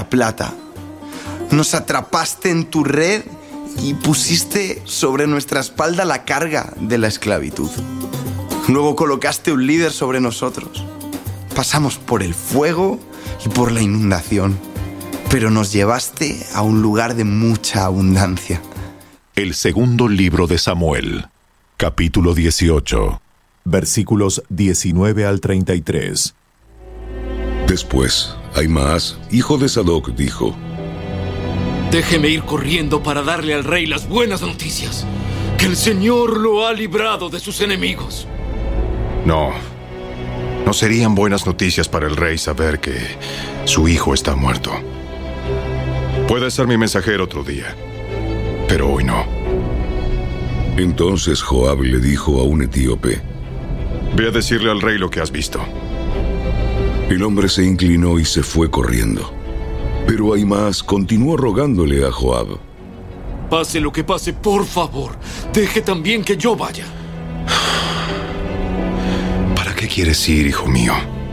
la plata. Nos atrapaste en tu red y pusiste sobre nuestra espalda la carga de la esclavitud. Luego colocaste un líder sobre nosotros. Pasamos por el fuego y por la inundación, pero nos llevaste a un lugar de mucha abundancia. El segundo libro de Samuel, capítulo 18, versículos 19 al 33. Después, Ahimaas, hijo de Sadoc, dijo: Déjeme ir corriendo para darle al rey las buenas noticias, que el Señor lo ha librado de sus enemigos. No serían buenas noticias para el rey saber que su hijo está muerto. Puede ser mi mensajero otro día, pero hoy no. Entonces Joab le dijo a un etíope: Ve a decirle al rey lo que has visto. El hombre se inclinó y se fue corriendo. Pero Ahimaas continuó rogándole a Joab: Pase lo que pase, por favor, deje también que yo vaya. ¿Para qué quieres ir, hijo mío?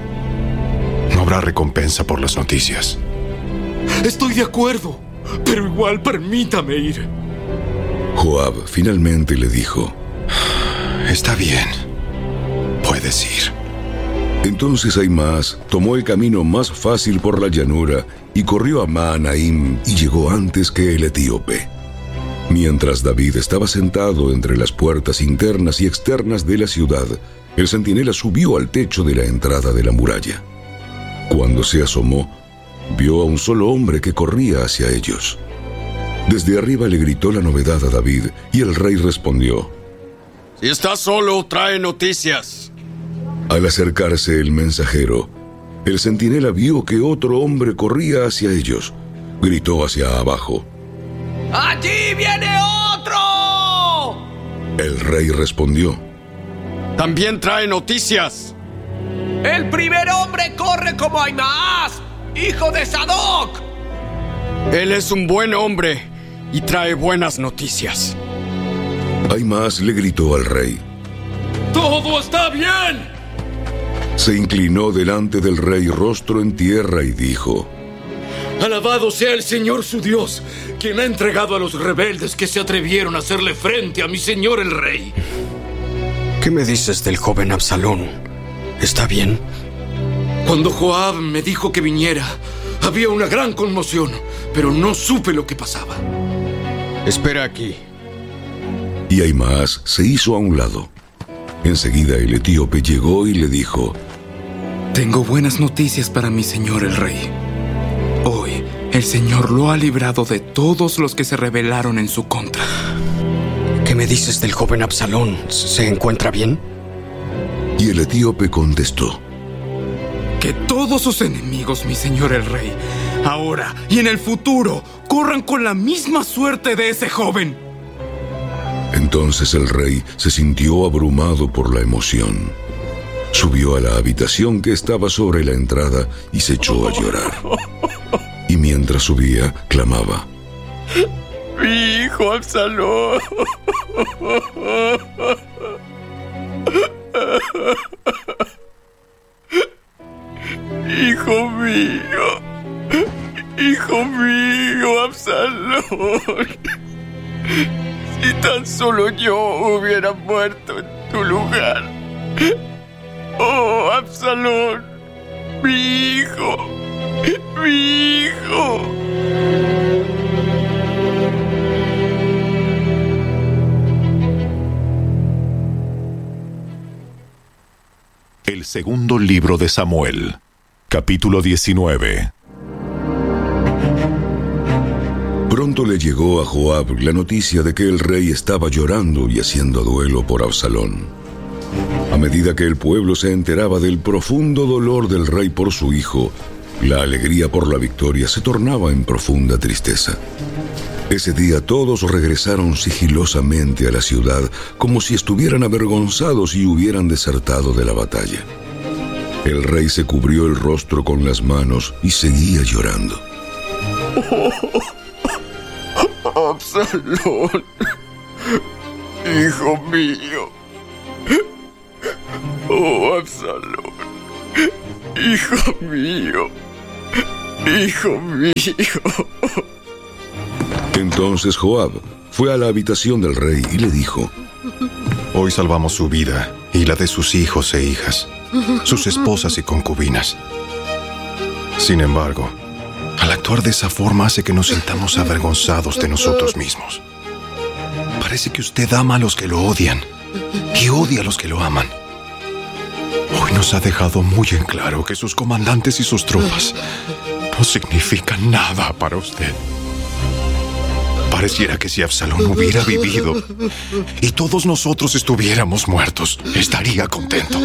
No habrá recompensa por las noticias. Estoy de acuerdo, pero igual permítame ir. Joab finalmente le dijo: Está bien, puedes ir. Entonces Ahimaas tomó el camino más fácil por la llanura y corrió a Mahanaim y llegó antes que el etíope. Mientras David estaba sentado entre las puertas internas y externas de la ciudad, el centinela subió al techo de la entrada de la muralla. Cuando se asomó, vio a un solo hombre que corría hacia ellos. Desde arriba le gritó la novedad a David y el rey respondió: Si estás solo, trae noticias. Al acercarse el mensajero, el centinela vio que otro hombre corría hacia ellos. Gritó hacia abajo: ¡Allí viene otro! El rey respondió: También trae noticias. El primer hombre corre como Ahimaas, hijo de Sadoc. Él es un buen hombre y trae buenas noticias. Ahimaas le gritó al rey: ¡Todo está bien! Se inclinó delante del rey rostro en tierra y dijo: Alabado sea el Señor su Dios, quien ha entregado a los rebeldes que se atrevieron a hacerle frente a mi señor el rey. ¿Qué me dices del joven Absalón? ¿Está bien? Cuando Joab me dijo que viniera, había una gran conmoción, pero no supe lo que pasaba. Espera aquí. Y Ahimaas se hizo a un lado. Enseguida el etíope llegó y le dijo: Tengo buenas noticias para mi señor el rey. Hoy el Señor lo ha librado de todos los que se rebelaron en su contra. ¿Qué me dices del joven Absalón? ¿Se encuentra bien? Y el etíope contestó: Que todos sus enemigos, mi señor el rey, ahora y en el futuro, corran con la misma suerte de ese joven. Entonces el rey se sintió abrumado por la emoción. Subió a la habitación que estaba sobre la entrada y se echó a llorar. Y mientras subía, clamaba: ¡Mi hijo Absalón! ¡Hijo mío! ¡Hijo mío, Absalón! Si tan solo yo hubiera muerto en tu lugar. ¡Oh, Absalón! ¡Mi hijo! ¡Mi hijo! El segundo libro de Samuel, capítulo 19. Pronto le llegó a Joab la noticia de que el rey estaba llorando y haciendo duelo por Absalón. A medida que el pueblo se enteraba del profundo dolor del rey por su hijo, la alegría por la victoria se tornaba en profunda tristeza. Ese día todos regresaron sigilosamente a la ciudad, como si estuvieran avergonzados y hubieran desertado de la batalla. El rey se cubrió el rostro con las manos y seguía llorando. Absalón, hijo mío. Oh, Absalón, hijo mío. Hijo mío. Entonces Joab fue a la habitación del rey y le dijo: Hoy salvamos su vida y la de sus hijos e hijas, sus esposas y concubinas. Sin embargo, al actuar de esa forma hace que nos sintamos avergonzados de nosotros mismos. Parece que usted ama a los que lo odian y odia a los que lo aman. Hoy nos ha dejado muy en claro que sus comandantes y sus tropas no significan nada para usted. Pareciera que si Absalón hubiera vivido y todos nosotros estuviéramos muertos, estaría contento.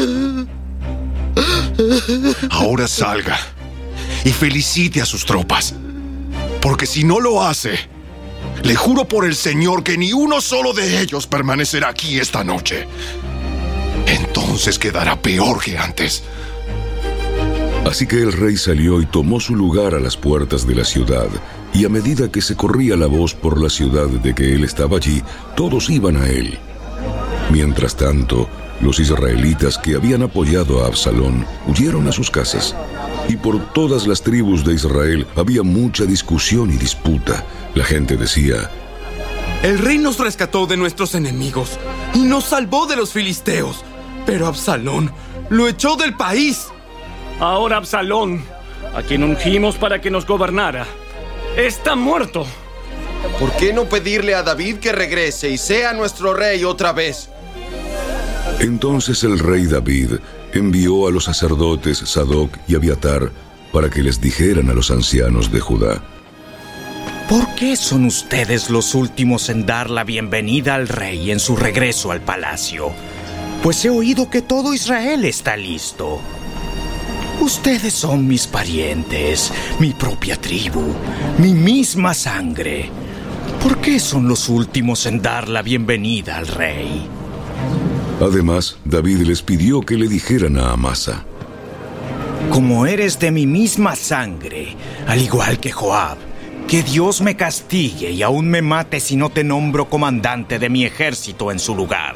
Ahora salga y felicite a sus tropas, porque si no lo hace, le juro por el Señor que ni uno solo de ellos permanecerá aquí esta noche. Entonces quedará peor que antes. Así que el rey salió y tomó su lugar a las puertas de la ciudad, y a medida que se corría la voz por la ciudad de que él estaba allí, todos iban a él. Mientras tanto, los israelitas que habían apoyado a Absalón huyeron a sus casas, y por todas las tribus de Israel había mucha discusión y disputa. La gente decía: el rey nos rescató de nuestros enemigos y nos salvó de los filisteos, pero Absalón lo echó del país. Ahora Absalón, a quien ungimos para que nos gobernara, está muerto. ¿Por qué no pedirle a David que regrese y sea nuestro rey otra vez? Entonces el rey David envió a los sacerdotes Sadoc y Abiatar para que les dijeran a los ancianos de Judá: ¿por qué son ustedes los últimos en dar la bienvenida al rey en su regreso al palacio? Pues he oído que todo Israel está listo. Ustedes son mis parientes, mi propia tribu, mi misma sangre. ¿Por qué son los últimos en dar la bienvenida al rey? Además, David les pidió que le dijeran a Amasa: como eres de mi misma sangre, al igual que Joab, que Dios me castigue y aún me mate si no te nombro comandante de mi ejército en su lugar.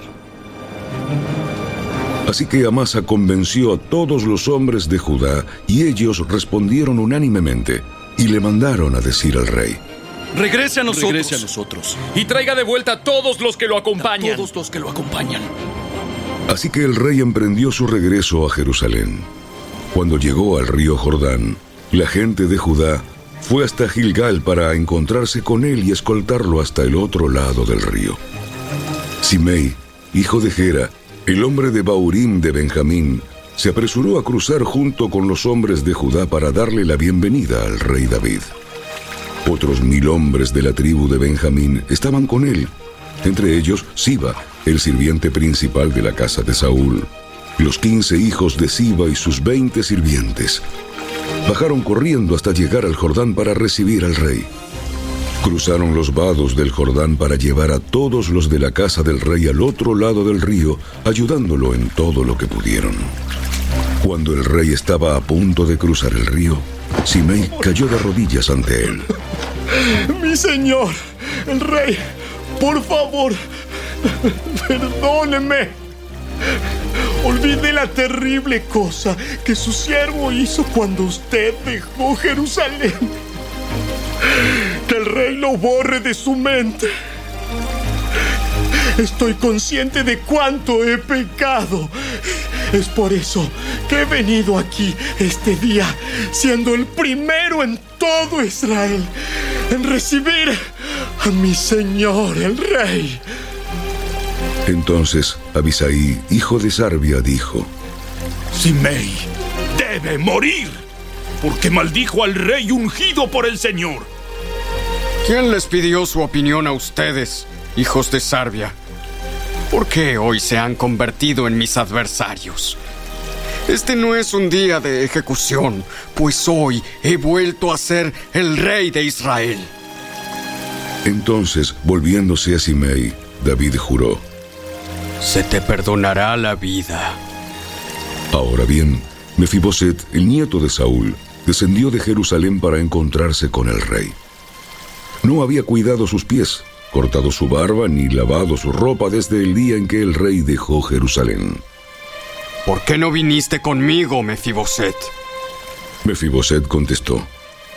Así que Amasa convenció a todos los hombres de Judá, y ellos respondieron unánimemente, y le mandaron a decir al rey: Regrese a nosotros. Y traiga de vuelta a todos los que lo acompañan. Así que el rey emprendió su regreso a Jerusalén. Cuando llegó al río Jordán, la gente de Judá fue hasta Gilgal para encontrarse con él y escoltarlo hasta el otro lado del río. Simei, hijo de Gera, el hombre de Baurim de Benjamín, se apresuró a cruzar junto con los hombres de Judá para darle la bienvenida al rey David. Otros 1000 hombres de la tribu de Benjamín estaban con él, entre ellos Siba, el sirviente principal de la casa de Saúl, los 15 hijos de Siba y sus 20 sirvientes. Bajaron corriendo hasta llegar al Jordán para recibir al rey. Cruzaron los vados del Jordán para llevar a todos los de la casa del rey al otro lado del río, ayudándolo en todo lo que pudieron. Cuando el rey estaba a punto de cruzar el río, Simei cayó de rodillas ante él. Mi señor, el rey, por favor, perdóneme. Olvide la terrible cosa que su siervo hizo cuando usted dejó Jerusalén. Que el rey lo borre de su mente. Estoy consciente de cuánto he pecado. Es por eso que he venido aquí este día, siendo el primero en todo Israel en recibir a mi señor el rey. Entonces Abisai, hijo de Sarbia, dijo: Simei debe morir, porque maldijo al rey ungido por el Señor. ¿Quién les pidió su opinión a ustedes, hijos de Sarbia? ¿Por qué hoy se han convertido en mis adversarios? Este no es un día de ejecución, pues hoy he vuelto a ser el rey de Israel. Entonces, volviéndose a Simei, David juró: se te perdonará la vida. Ahora bien, Mefiboset, el nieto de Saúl, descendió de Jerusalén para encontrarse con el rey. No había cuidado sus pies, cortado su barba ni lavado su ropa desde el día en que el rey dejó Jerusalén. ¿Por qué no viniste conmigo, Mefiboset? Mefiboset contestó: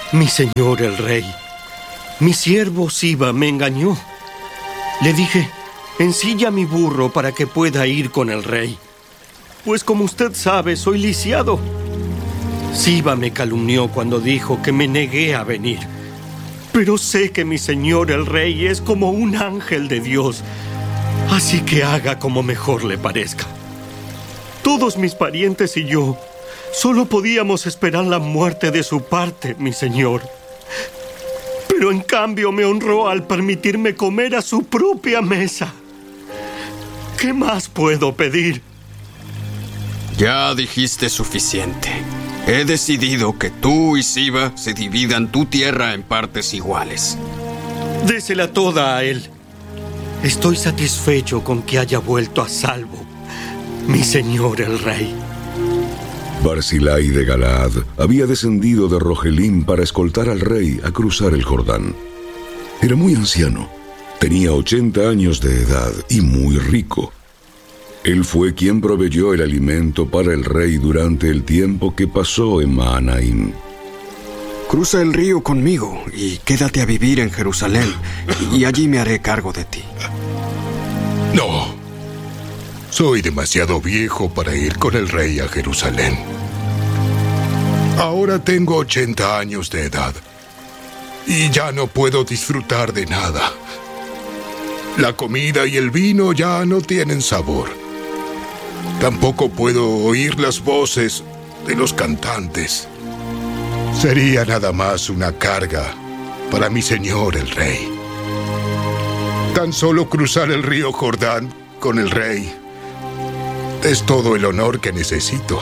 Mi señor el rey, mi siervo Siba me engañó. Le dije, ensilla mi burro para que pueda ir con el rey. Pues como usted sabe, soy lisiado. Siba me calumnió cuando dijo que me negué a venir. Pero sé que mi señor el rey es como un ángel de Dios. Así que haga como mejor le parezca. Todos mis parientes y yo solo podíamos esperar la muerte de su parte, mi señor. Pero en cambio me honró al permitirme comer a su propia mesa. ¿Qué más puedo pedir? Ya dijiste suficiente. He decidido que tú y Siba se dividan tu tierra en partes iguales. Désela toda a él. Estoy satisfecho con que haya vuelto a salvo, mi señor el rey. Barzillai de Galaad había descendido de Rogelim para escoltar al rey a cruzar el Jordán. Era muy anciano, tenía 80 años de edad y muy rico. Él fue quien proveyó el alimento para el rey durante el tiempo que pasó en Mahanaim. Cruza el río conmigo y quédate a vivir en Jerusalén, y allí me haré cargo de ti. No. Soy demasiado viejo para ir con el rey a Jerusalén. Ahora tengo 80 años de edad y ya no puedo disfrutar de nada. La comida y el vino ya no tienen sabor. Tampoco puedo oír las voces de los cantantes. Sería nada más una carga para mi señor el rey. Tan solo cruzar el río Jordán con el rey es todo el honor que necesito.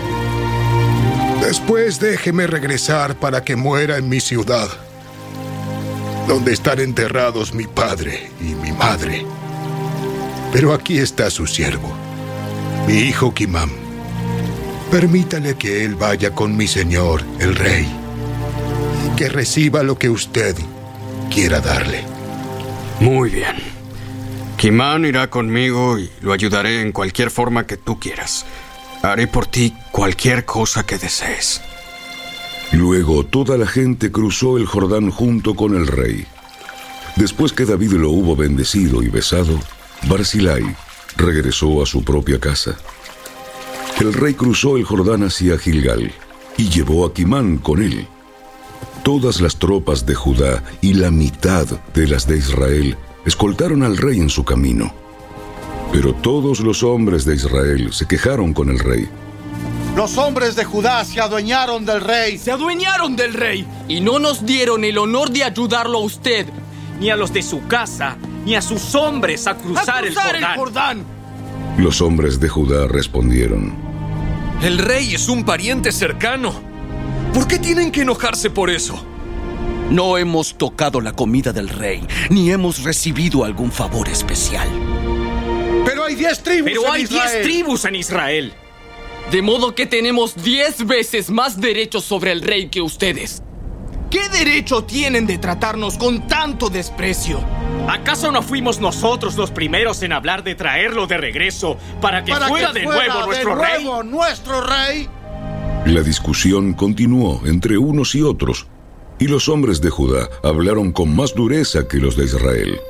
Después déjeme regresar para que muera en mi ciudad, donde están enterrados mi padre y mi madre. Pero aquí está su siervo, mi hijo Kimam. Permítale que él vaya con mi señor, el rey, y que reciba lo que usted quiera darle. Muy bien. Kimam irá conmigo y lo ayudaré en cualquier forma que tú quieras. Haré por ti cualquier cosa que desees. Luego toda la gente cruzó el Jordán junto con el rey. Después que David lo hubo bendecido y besado, Barzillai regresó a su propia casa. El rey cruzó el Jordán hacia Gilgal y llevó a Kimam con él. Todas las tropas de Judá y la mitad de las de Israel escoltaron al rey en su camino. Pero todos los hombres de Israel se quejaron con el rey. Los hombres de Judá se adueñaron del rey. ¡Se adueñaron del rey! Y no nos dieron el honor de ayudarlo a usted, ni a los de su casa, ni a sus hombres a cruzar el Jordán. Los hombres de Judá respondieron: El rey es un pariente cercano. ¿Por qué tienen que enojarse por eso? No hemos tocado la comida del rey, ni hemos recibido algún favor especial. Pero hay 10 tribus en Israel. De modo que tenemos 10 veces más derechos sobre el rey que ustedes. ¿Qué derecho tienen de tratarnos con tanto desprecio? ¿Acaso no fuimos nosotros los primeros en hablar de traerlo de regreso para que fuera de nuevo nuestro rey? La discusión continuó entre unos y otros, y los hombres de Judá hablaron con más dureza que los de Israel.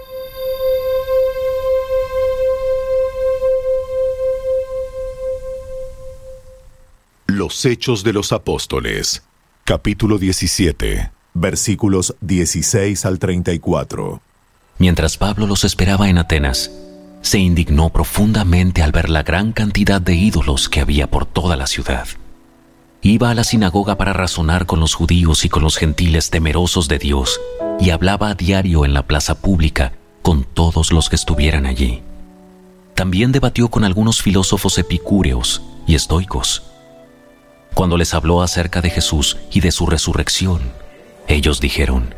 Los Hechos de los Apóstoles, capítulo 17, versículos 16 al 34. Mientras Pablo los esperaba en Atenas, se indignó profundamente al ver la gran cantidad de ídolos que había por toda la ciudad. Iba a la sinagoga para razonar con los judíos y con los gentiles temerosos de Dios, y hablaba a diario en la plaza pública con todos los que estuvieran allí. También debatió con algunos filósofos epicúreos y estoicos. Cuando les habló acerca de Jesús y de su resurrección, ellos dijeron: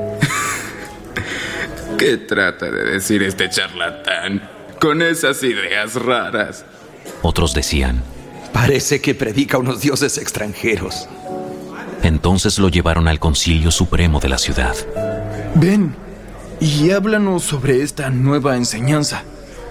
¿Qué trata de decir este charlatán con esas ideas raras? Otros decían: Parece que predica unos dioses extranjeros. Entonces lo llevaron al Concilio Supremo de la ciudad. Ven y háblanos sobre esta nueva enseñanza.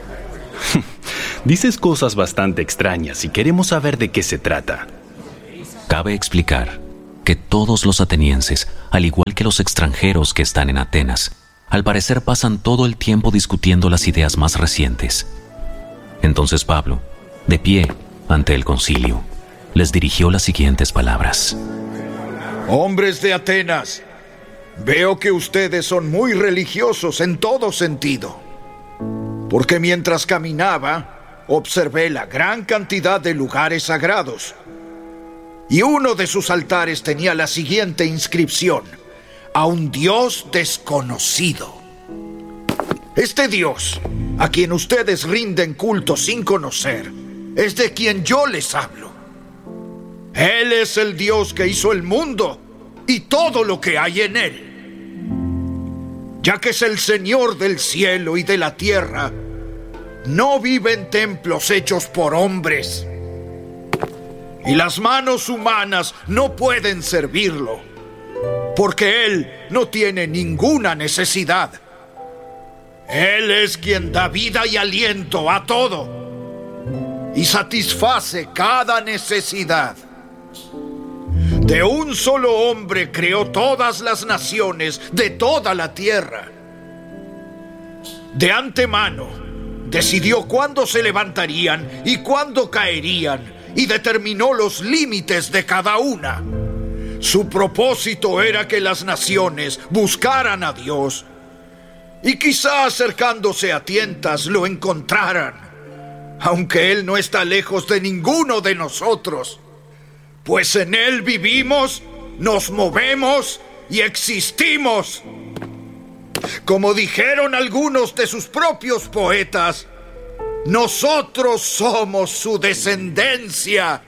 Dices cosas bastante extrañas y queremos saber de qué se trata. Cabe explicar que todos los atenienses, al igual que los extranjeros que están en Atenas, al parecer pasan todo el tiempo discutiendo las ideas más recientes. Entonces Pablo, de pie ante el concilio, les dirigió las siguientes palabras. Hombres de Atenas, veo que ustedes son muy religiosos en todo sentido, porque mientras caminaba, observé la gran cantidad de lugares sagrados, y uno de sus altares tenía la siguiente inscripción: a un Dios desconocido. Este Dios, a quien ustedes rinden culto sin conocer, es de quien yo les hablo. Él es el Dios que hizo el mundo y todo lo que hay en él. Ya que es el Señor del cielo y de la tierra, no vive en templos hechos por hombres, y las manos humanas no pueden servirlo, porque Él no tiene ninguna necesidad. Él es quien da vida y aliento a todo y satisface cada necesidad. De un solo hombre creó todas las naciones de toda la tierra. De antemano decidió cuándo se levantarían y cuándo caerían, y determinó los límites de cada una. Su propósito era que las naciones buscaran a Dios, y quizá acercándose a tientas lo encontraran, aunque Él no está lejos de ninguno de nosotros, pues en Él vivimos, nos movemos y existimos. Como dijeron algunos de sus propios poetas, nosotros somos su descendencia.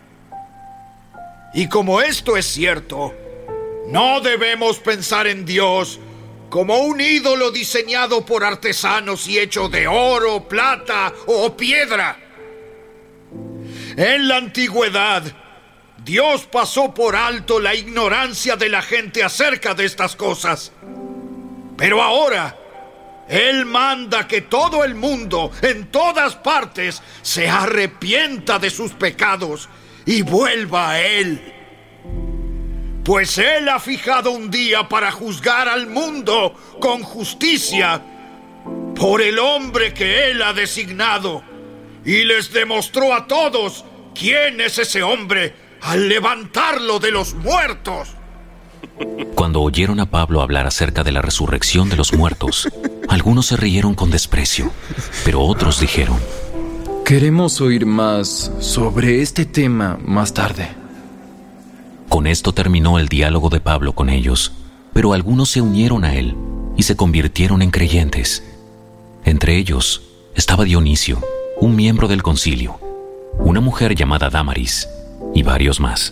Y como esto es cierto, no debemos pensar en Dios como un ídolo diseñado por artesanos y hecho de oro, plata o piedra. En la antigüedad, Dios pasó por alto la ignorancia de la gente acerca de estas cosas. Pero ahora, Él manda que todo el mundo, en todas partes, se arrepienta de sus pecados y vuelva a Él. Pues Él ha fijado un día para juzgar al mundo con justicia por el hombre que Él ha designado, y les demostró a todos quién es ese hombre al levantarlo de los muertos. Cuando oyeron a Pablo hablar acerca de la resurrección de los muertos, algunos se rieron con desprecio, pero otros dijeron: queremos oír más sobre este tema más tarde. Con esto terminó el diálogo de Pablo con ellos, pero algunos se unieron a él y se convirtieron en creyentes. Entre ellos estaba Dionisio, un miembro del concilio, una mujer llamada Dámaris y varios más.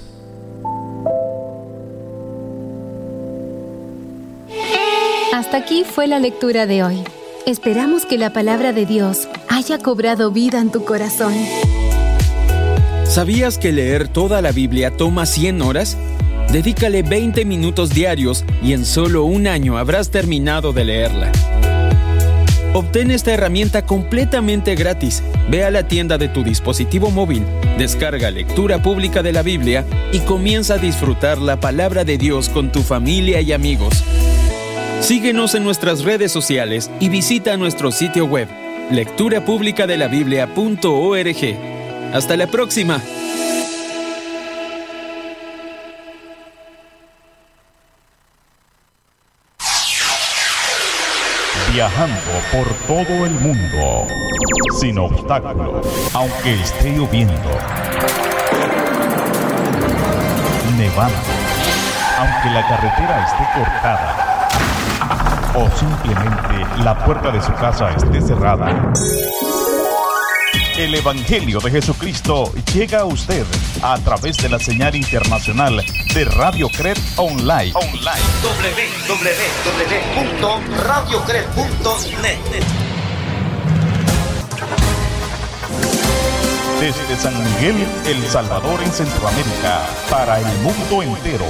Hasta aquí fue la lectura de hoy. Esperamos que la palabra de Dios haya cobrado vida en tu corazón. ¿Sabías que leer toda la Biblia toma 100 horas? Dedícale 20 minutos diarios y en solo un año habrás terminado de leerla. Obtén esta herramienta completamente gratis. Ve a la tienda de tu dispositivo móvil, descarga Lectura Pública de la Biblia y comienza a disfrutar la palabra de Dios con tu familia y amigos. Síguenos en nuestras redes sociales y visita nuestro sitio web, lecturapublicadelabiblia.org. ¡Hasta la próxima! Viajando por todo el mundo, sin obstáculos, aunque esté lloviendo, nevando, aunque la carretera esté cortada, o simplemente la puerta de su casa esté cerrada. El Evangelio de Jesucristo llega a usted a través de la señal internacional de Radio Cred Online. www.radiocred.net. Desde San Miguel, El Salvador, en Centroamérica, para el mundo entero.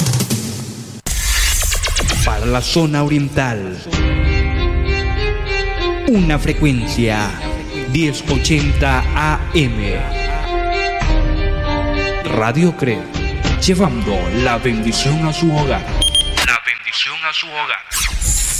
Para la zona oriental, una frecuencia 1080 AM. Radio Cred. llevando la bendición a su hogar. La bendición a su hogar.